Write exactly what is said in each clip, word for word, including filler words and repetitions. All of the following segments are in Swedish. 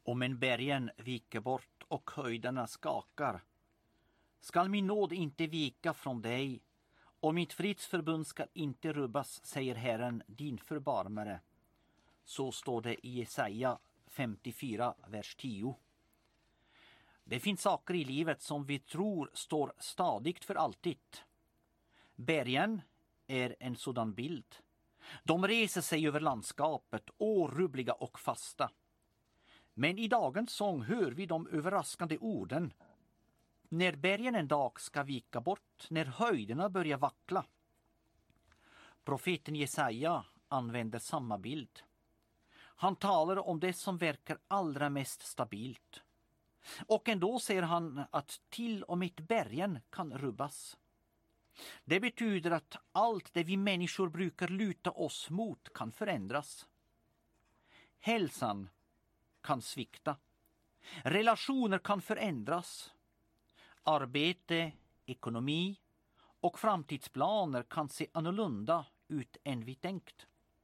Om en bergen viker bort och höjderna skakar, skall min nåd inte vika från dig, och mitt fridsförbund skall inte rubbas, säger Herren, din förbarmare. Så står det i Jesaja femtiofyra, vers tio. Det finns saker i livet som vi tror står stadigt för alltid. Bergen är en sådan bild. De reser sig över landskapet, orubbliga och fasta. Men i dagens sång hör vi de överraskande orden. När bergen en dag ska vika bort, när höjderna börjar vackla. Profeten Jesaja använder samma bild. Han talar om det som verkar allra mest stabilt. Och ändå säger han att till och med bergen kan rubbas. Det betyder att allt det vi människor brukar luta oss mot kan förändras. Hälsan kan svikta. Relationer kan förändras. Arbete, ekonomi och framtidsplaner kan se annorlunda ut än vi tänkt.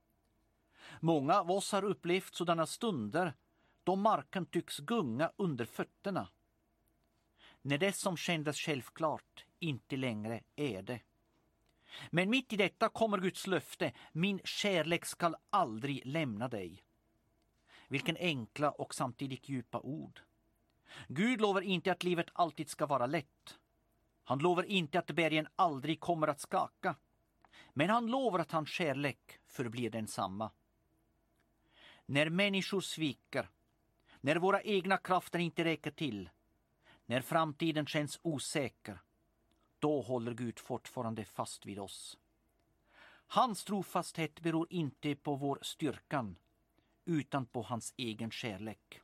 Många av oss har upplevt sådana stunder då marken tycks gunga under fötterna. När det som kändes självklart inte längre är det. Men mitt i detta kommer Guds löfte: min kärlek skall aldrig lämna dig. Vilken enkla och samtidigt djupa ord. Gud lovar inte att livet alltid ska vara lätt. Han lovar inte att bergen aldrig kommer att skaka. Men han lovar att hans kärlek förblir densamma. När människor sviker, när våra egna krafter inte räcker till, när framtiden känns osäker, då håller Gud fortfarande fast vid oss. Hans trofasthet beror inte på vår styrkan, utan på hans egen kärlek.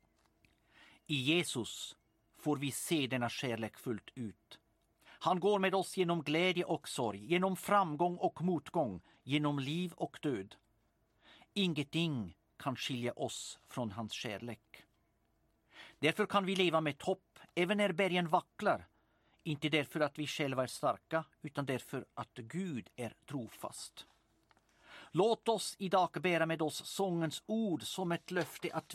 I Jesus får vi se denna kärlek fullt ut. Han går med oss genom glädje och sorg, genom framgång och motgång, genom liv och död. Ingenting kan skilja oss från hans kärlek. Därför kan vi leva med hopp även när bergen vacklar. Inte därför att vi själva är starka, utan därför att Gud är trofast. Låt oss idag bära med oss sångens ord som ett löfte att